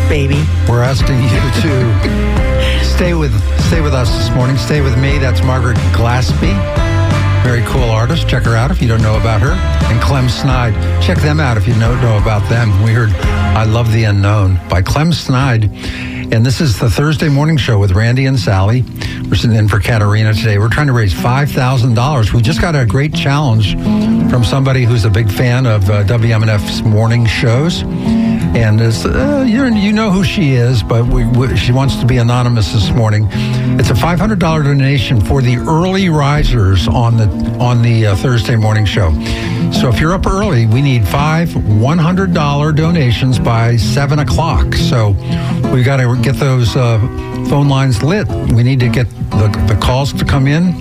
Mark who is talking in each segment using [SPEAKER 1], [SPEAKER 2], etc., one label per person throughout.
[SPEAKER 1] baby.
[SPEAKER 2] We're asking you to stay with us this morning. Stay with me. That's Margaret Glaspie. Very cool artist. Check her out if you don't know about her. And Clem Snide. Check them out if you don't know about them. We heard I Love the Unknown by Clem Snide. And this is the Thursday morning show with Randy and Sally. We're sitting in for Katerina today. We're trying to raise $5,000. We just got a great challenge from somebody who's a big fan of WMNF's morning shows. And you know who she is, but she wants to be anonymous this morning. It's a $500 donation for the early risers on the Thursday morning show. So if you're up early, we need 5 $100 donations by 7 o'clock. So we got to get those phone lines lit. We need to get the calls to come in.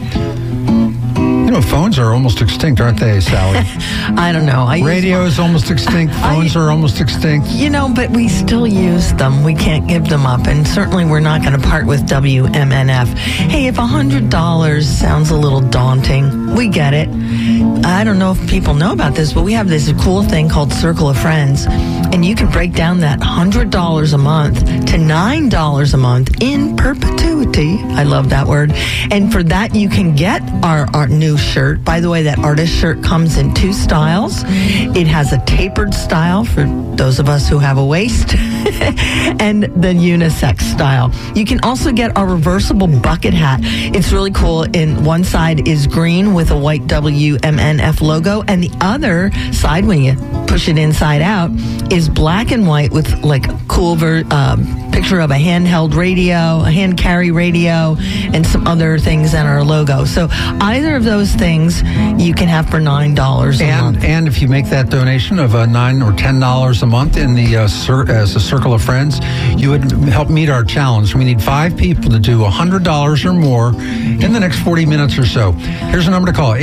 [SPEAKER 2] You know, phones are almost extinct, aren't they, Sally?
[SPEAKER 1] I don't know.
[SPEAKER 2] Radio is almost extinct. Phones are almost extinct.
[SPEAKER 1] You know, but we still use them. We can't give them up. And certainly we're not going to part with WMNF. Hey, if $100 sounds a little daunting, we get it. I don't know if people know about this, but we have this cool thing called Circle of Friends. And you can break down that $100 a month to $9 a month in perpetuity. I love that word. And for that, you can get our new shirt. By the way, that artist shirt comes in 2 styles. It has a tapered style for those of us who have a waist and the unisex style. You can also get our reversible bucket hat. It's really cool. In one side is green with a white WMNF logo, and the other side, when you push it inside out, is black and white with like a cool picture of a handheld radio, a hand carry radio, and some other things in our logo. So either of those things you can have for $9 a month.
[SPEAKER 2] And if you make that donation of $9 or $10 a month in the as a Circle of Friends, you would help meet our challenge. We need 5 people to do $100 or more in the next 40 minutes or so. Here's a number to call: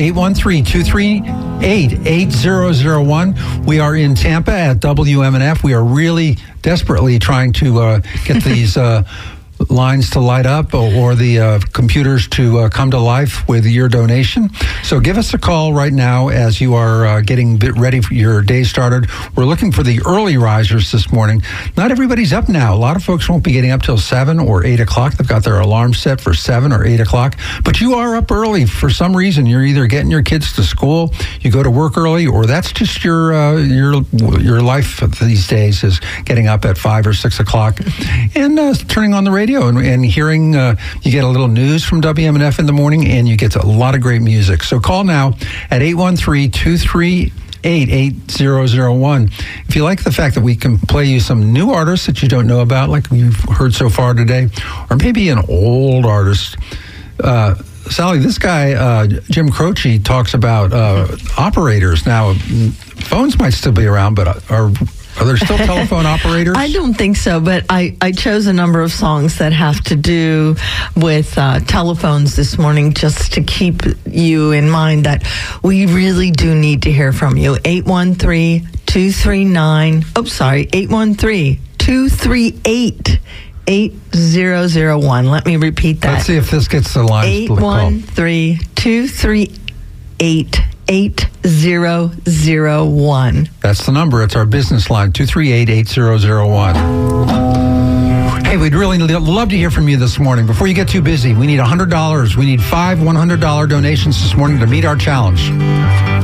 [SPEAKER 2] 813-238-8001. We are in Tampa at WMNF. We are really desperately trying to get these lines to light up or the computers to come to life with your donation. So give us a call right now as you are getting ready for your day started. We're looking for the early risers this morning. Not everybody's up now. A lot of folks won't be getting up till 7 or 8 o'clock. They've got their alarm set for 7 or 8 o'clock. But you are up early for some reason. You're either getting your kids to school, you go to work early, or that's just your life these days is getting up at 5 or 6 o'clock and turning on the radio and hearing, you get a little news from WMNF in the morning, and you get a lot of great music. So call now at 813-238-8001. If you like the fact that we can play you some new artists that you don't know about, like you've heard so far today, or maybe an old artist. Sally, this guy, Jim Croce, talks about operators. Now, phones might still be around, but are there still telephone operators?
[SPEAKER 1] I don't think so, but I chose a number of songs that have to do with telephones this morning just to keep you in mind that we really do need to hear from you. 813-238-8001. Let me repeat that.
[SPEAKER 2] Let's see if this gets the line.
[SPEAKER 1] 813-238-8001.
[SPEAKER 2] That's the number. It's our business line, 238-8001. Hey, we'd really love to hear from you this morning. Before you get too busy, we need $100. We need 5 $100 donations this morning to meet our challenge.